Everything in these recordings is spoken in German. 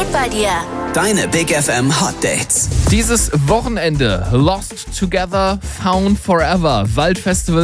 geht bei dir? Deine Big FM Hot Dates. Dieses Wochenende Lost Together, Found Forever. Waldfestival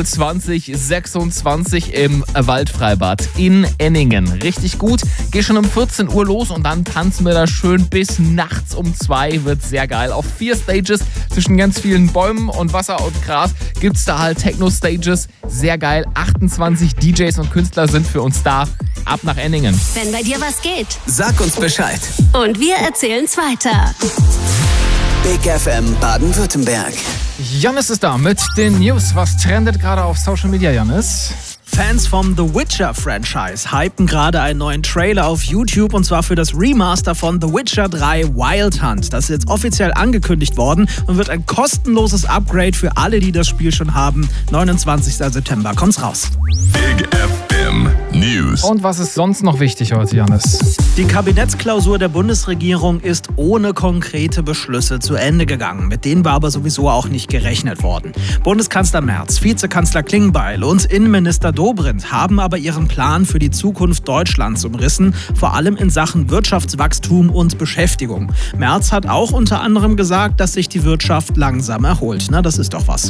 2026 im Waldfreibad in Enningen. Richtig gut. Geh schon um 14 Uhr los und dann tanzen wir da schön bis nachts um 2. Wird sehr geil. Auf 4 Stages zwischen ganz vielen Bäumen und Wasser und Gras gibt's da halt Techno-Stages. Sehr geil. 28 DJs und Künstler sind für uns da. Ab nach Enningen. Wenn bei dir was geht. Sag uns Bescheid. Und wir erzählen's weiter. Big FM Baden-Württemberg. Jannis ist da mit den News. Was trendet gerade auf Social Media, Jannis? Fans vom The Witcher-Franchise hypen gerade einen neuen Trailer auf YouTube, und zwar für das Remaster von The Witcher 3 Wild Hunt. Das ist jetzt offiziell angekündigt worden und wird ein kostenloses Upgrade für alle, die das Spiel schon haben. 29. September kommt's raus. Big FM News. Und was ist sonst noch wichtig heute, Jannis? Die Kabinettsklausur der Bundesregierung ist ohne konkrete Beschlüsse zu Ende gegangen. Mit denen war aber sowieso auch nicht gerechnet worden. Bundeskanzler Merz, Vizekanzler Klingbeil und Innenminister Dobrindt haben aber ihren Plan für die Zukunft Deutschlands umrissen, vor allem in Sachen Wirtschaftswachstum und Beschäftigung. Merz hat auch unter anderem gesagt, dass sich die Wirtschaft langsam erholt. Na, das ist doch was.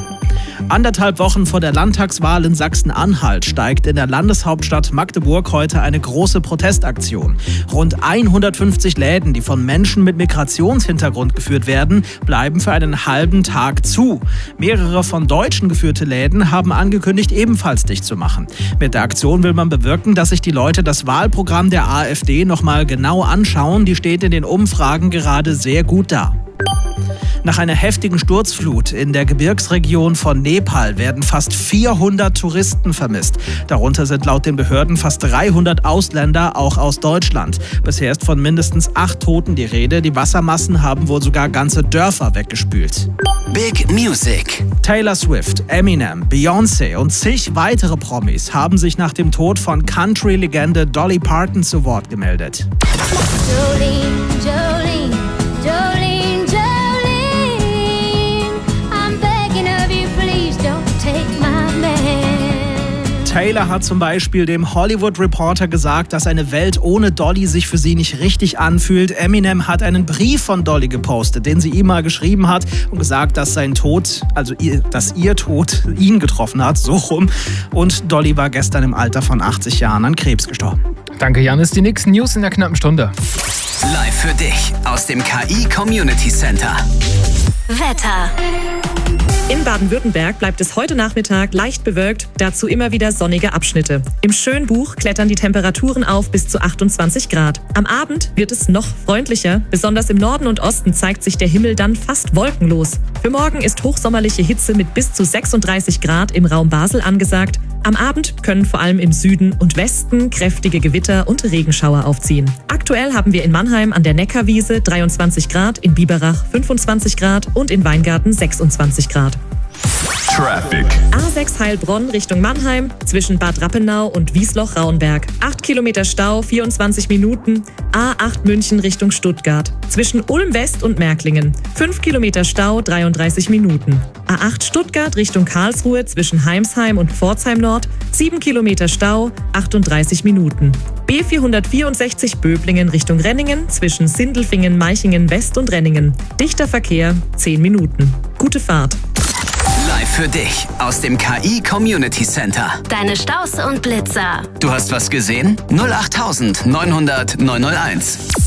1,5 Wochen vor der Landtagswahl in Sachsen-Anhalt steigt in der Landeshauptstadt Magdeburg heute eine große Protestaktion. Rund 150 Läden, die von Menschen mit Migrationshintergrund geführt werden, bleiben für einen halben Tag zu. Mehrere von Deutschen geführte Läden haben angekündigt, ebenfalls dicht zu machen. Mit der Aktion will man bewirken, dass sich die Leute das Wahlprogramm der AfD nochmal genau anschauen. Die steht in den Umfragen gerade sehr gut da. Nach einer heftigen Sturzflut in der Gebirgsregion von Nepal werden fast 400 Touristen vermisst. Darunter sind laut den Behörden fast 300 Ausländer, auch aus Deutschland. Bisher ist von mindestens 8 Toten die Rede. Die Wassermassen haben wohl sogar ganze Dörfer weggespült. Big Music. Taylor Swift, Eminem, Beyoncé und zig weitere Promis haben sich nach dem Tod von Country-Legende Dolly Parton zu Wort gemeldet. Jolene, Jolene, Jolene. Taylor hat zum Beispiel dem Hollywood Reporter gesagt, dass eine Welt ohne Dolly sich für sie nicht richtig anfühlt. Eminem hat einen Brief von Dolly gepostet, den sie ihm mal geschrieben hat und gesagt, dass sein Tod, dass ihr Tod ihn getroffen hat, so rum. Und Dolly war gestern im Alter von 80 Jahren an Krebs gestorben. Danke, Jannis. Die nächsten News in der knappen Stunde. Live für dich aus dem KI Community Center. Wetter. In Baden-Württemberg bleibt es heute Nachmittag leicht bewölkt, dazu immer wieder sonnige Abschnitte. Im Schönbuch klettern die Temperaturen auf bis zu 28 Grad. Am Abend wird es noch freundlicher. Besonders im Norden und Osten zeigt sich der Himmel dann fast wolkenlos. Für morgen ist hochsommerliche Hitze mit bis zu 36 Grad im Raum Basel angesagt. Am Abend können vor allem im Süden und Westen kräftige Gewitter und Regenschauer aufziehen. Aktuell haben wir in Mannheim an der Neckarwiese 23 Grad, in Biberach 25 Grad und in Weingarten 26 Grad. Traffic. A6 Heilbronn Richtung Mannheim, zwischen Bad Rappenau und Wiesloch-Rauenberg. 8 Kilometer Stau, 24 Minuten. A8 München Richtung Stuttgart, zwischen Ulm West und Märklingen. 5 Kilometer Stau, 33 Minuten. A8 Stuttgart Richtung Karlsruhe, zwischen Heimsheim und Pforzheim Nord. 7 Kilometer Stau, 38 Minuten. B464 Böblingen Richtung Renningen, zwischen Sindelfingen, Meichingen West und Renningen. Dichter Verkehr, 10 Minuten. Gute Fahrt. Live für dich aus dem KI Community Center. Deine Staus und Blitzer. Du hast was gesehen? 08900 901.